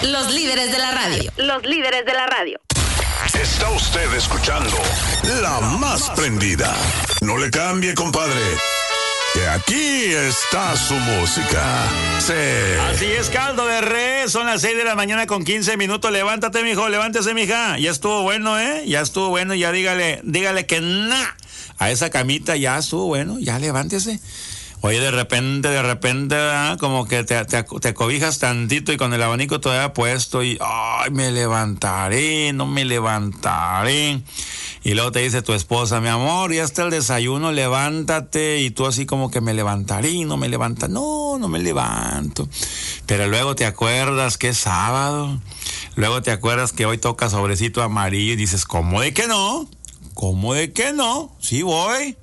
Los líderes de la radio. Los líderes de la radio. Está usted escuchando La Más Prendida. No le cambie, compadre, que aquí está su música. Sí. Así es, caldo de res. Son las 6 de la mañana con 15 minutos. Levántate, mijo, levántese, mija. Ya estuvo bueno, Ya estuvo bueno. Ya dígale que na. A esa camita ya estuvo bueno. Ya levántese. Oye, de repente, ¿verdad? Como que te cobijas tantito y con el abanico todavía puesto y, ay, me levantaré, no me levantaré. Y luego te dice tu esposa, mi amor, ya está el desayuno, levántate. Y tú así como que me levantaré, no me levanta. No me levanto. Pero luego te acuerdas que es sábado. Luego te acuerdas que hoy toca sobrecito amarillo y dices, ¿cómo de que no? ¿Cómo de que no? Sí voy.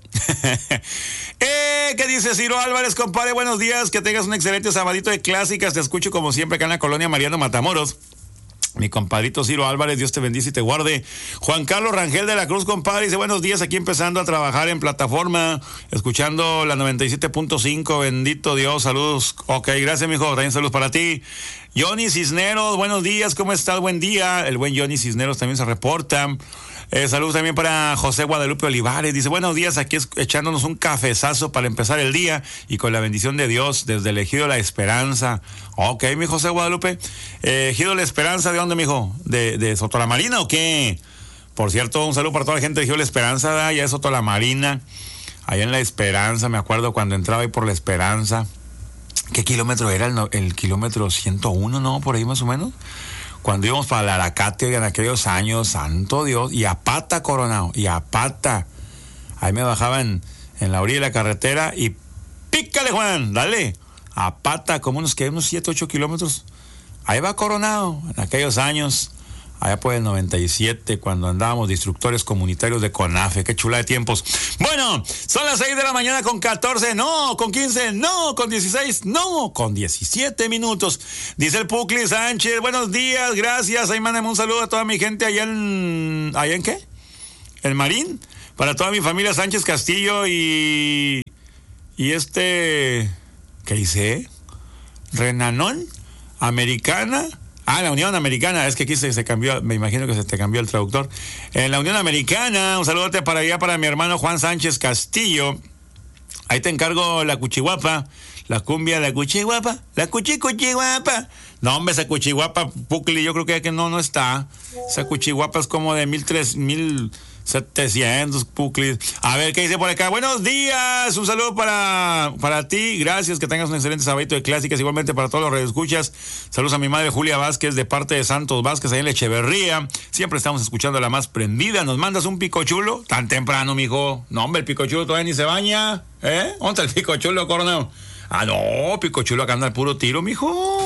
¿Qué dice Ciro Álvarez, compadre? Buenos días, que tengas un excelente sabadito de clásicas. Te escucho como siempre acá en la colonia Mariano Matamoros. Mi compadrito Ciro Álvarez, Dios te bendice y te guarde. Juan Carlos Rangel de la Cruz, compadre, dice buenos días, aquí empezando a trabajar en plataforma, escuchando la 97.5, bendito Dios, saludos. Ok, gracias, mijo, también saludos para ti. Johnny Cisneros, buenos días, ¿cómo estás? Buen día. El buen Johnny Cisneros también se reporta. Saludos también para José Guadalupe Olivares. Dice, buenos días, aquí echándonos un cafezazo para empezar el día y con la bendición de Dios desde el Ejido La Esperanza. Ok, mi José Guadalupe. Ejido La Esperanza, ¿de dónde, mijo? ¿De Soto la Marina o qué? Por cierto, un saludo para toda la gente de Ejido La Esperanza, allá de Soto la Marina. Allá en La Esperanza, me acuerdo cuando entraba ahí por La Esperanza. ¿Qué kilómetro era? El kilómetro 101, ¿no? Por ahí más o menos. Cuando íbamos para el Aracate en aquellos años, santo Dios, y a pata, Coronado, y a pata. Ahí me bajaba en la orilla de la carretera y pícale, Juan, dale. A pata, como unos 7, 8 kilómetros. Ahí va Coronado, en aquellos años, allá por el 97, cuando andábamos de instructores comunitarios de CONAFE. Qué chula de tiempos. Bueno, son las 6 de la mañana con 14, no, con 15, no, con 16, no, con 17 minutos. Dice el Pucli Sánchez, buenos días, gracias. Ahí mándame un saludo a toda mi gente ¿allá en qué? ¿El Marín? Para toda mi familia Sánchez Castillo y ¿qué hice? Renanón, Americana. La Unión Americana, es que aquí se cambió, me imagino que se te cambió el traductor. En la Unión Americana, un saludote para allá, para mi hermano Juan Sánchez Castillo. Ahí te encargo la cuchiguapa, la cumbia, la cuchiguapa, la cuchiguapa. No, hombre, esa cuchiguapa, Pucli, yo creo que no está. Esa cuchiguapa es como de 1,700, Pucli. A ver, ¿qué dice por acá? Buenos días, un saludo para ti, gracias, que tengas un excelente sabadito de clásicas, igualmente para todos los radioescuchas. Saludos a mi madre Julia Vázquez, de parte de Santos Vázquez, ahí en la Echeverría. Siempre estamos escuchando La Más Prendida. ¿Nos mandas un picochulo? Tan temprano, mijo. No, hombre, el picochulo todavía ni se baña. ¿Dónde está el picochulo, Coronel? No, picochulo acá anda al puro tiro, mijo.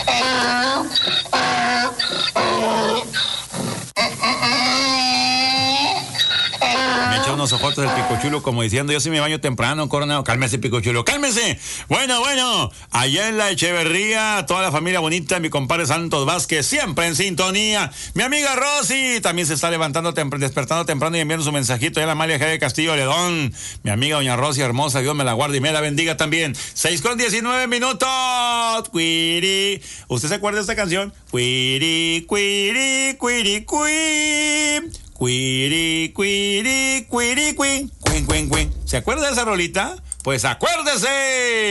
Me echa unos ojotes el picochulo como diciendo, yo sí me baño temprano, Coronado. Cálmese, picochulo, cálmese. Bueno, allá en la Echeverría, toda la familia bonita, mi compadre Santos Vázquez, siempre en sintonía. Mi amiga Rosy también se está despertando temprano y enviando su mensajito. Ya la Amalia G. de Castillo Ledón. Mi amiga doña Rosy hermosa, Dios me la guarde y me la bendiga también. 6:19 minutos. Cuiri. ¿Usted se acuerda de esta canción? Cuiri, cuiri, cuiri, cuiri. Cuiri, cuiri, cuiri, cuin, cuin, cuin, cuin. ¿Se acuerda de esa rolita? Pues acuérdese.